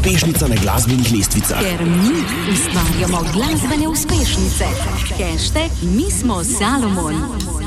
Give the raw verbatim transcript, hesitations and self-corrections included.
uspešnica na glasbenih lestvicah. Ker mi ustvarjamo glasbene uspešnice. Hashtag Mi smo Salomon.